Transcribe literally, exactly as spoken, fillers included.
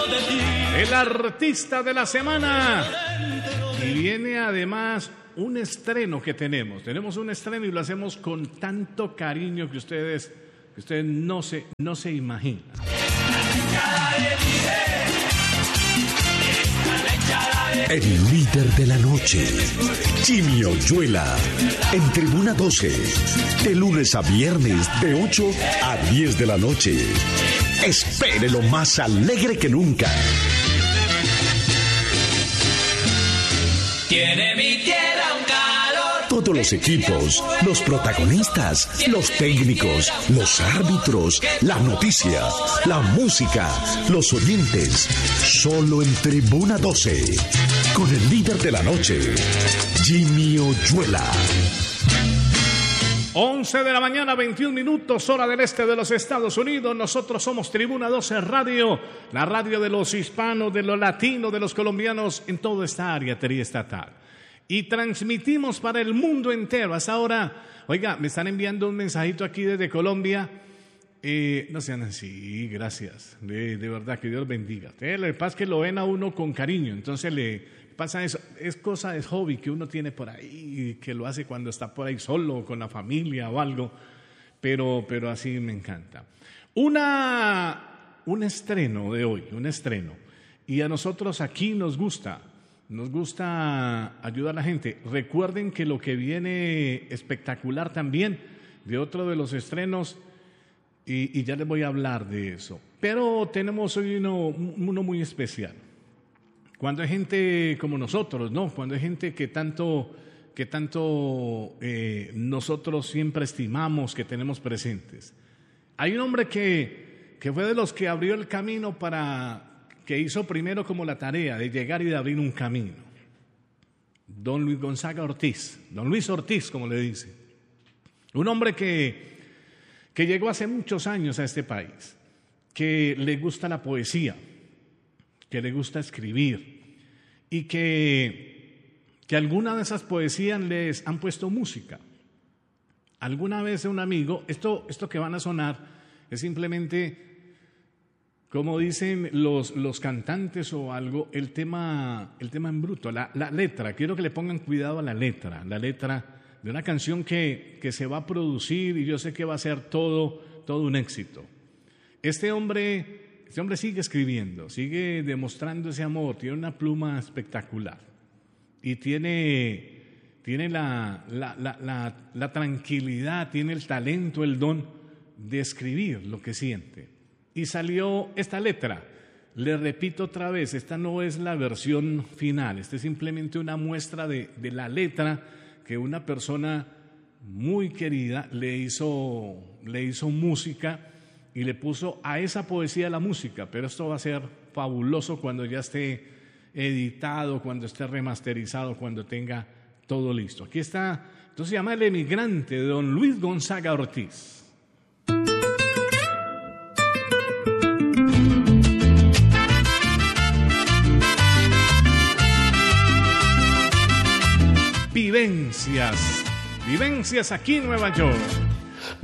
el artista de la semana. Y viene además un estreno que tenemos. Tenemos un estreno y lo hacemos con tanto cariño que ustedes, que ustedes no se, no se imaginan. El líder de la noche, Jimmy Oyuela, en Tribuna doce, de lunes a viernes, de ocho a diez de la noche. Espérelo más alegre que nunca. Tiene mi tierra un calor. Todos los equipos, los protagonistas, los técnicos, los árbitros, la noticia, la música, los oyentes. Solo en Tribuna doce, con el líder de la noche, Jimmy Oyuela. once de la mañana, veintiún minutos, hora del este de los Estados Unidos. Nosotros somos Tribuna doce Radio, la radio de los hispanos, de los latinos, de los colombianos en toda esta área triestatal. Y transmitimos para el mundo entero. Hasta ahora, oiga, me están enviando un mensajito aquí desde Colombia. Eh, no sean así, gracias. De, de verdad, que Dios bendiga. Eh, lo que pasa es que lo ven a uno con cariño, entonces le pasa eso. Es cosa, es hobby que uno tiene por ahí, que lo hace cuando está por ahí solo, con la familia o algo, pero, pero así me encanta. Una, un estreno de hoy, un estreno, y a nosotros aquí nos gusta, nos gusta ayudar a la gente. Recuerden que lo que viene espectacular también, de otro de los estrenos, y, y ya les voy a hablar de eso, pero tenemos hoy uno, uno muy especial. Cuando hay gente como nosotros, ¿no? Cuando hay gente que tanto, que tanto eh, nosotros siempre estimamos, que tenemos presentes. Hay un hombre que, que fue de los que abrió el camino para, que hizo primero como la tarea de llegar y de abrir un camino. Don Luis Gonzaga Ortiz, don Luis Ortiz, como le dice. Un hombre que, que llegó hace muchos años a este país, que le gusta la poesía, que le gusta escribir y que, que alguna de esas poesías les han puesto música. Alguna vez un amigo, esto, esto que van a sonar es simplemente, como dicen los, los cantantes o algo, el tema, el tema en bruto, la, la letra. Quiero que le pongan cuidado a la letra, la letra de una canción que, que se va a producir y yo sé que va a ser todo, todo un éxito. Este hombre... Este hombre sigue escribiendo, sigue demostrando ese amor, tiene una pluma espectacular y tiene, tiene la, la, la, la, la tranquilidad, tiene el talento, el don de escribir lo que siente. Y salió esta letra, le repito otra vez, esta no es la versión final, esta es simplemente una muestra de, de la letra que una persona muy querida le hizo, le hizo música y le puso a esa poesía la música, pero esto va a ser fabuloso cuando ya esté editado, cuando esté remasterizado, cuando tenga todo listo. Aquí está, entonces se llama El Emigrante, de don Luis Gonzaga Ortiz. Vivencias, vivencias aquí en Nueva York.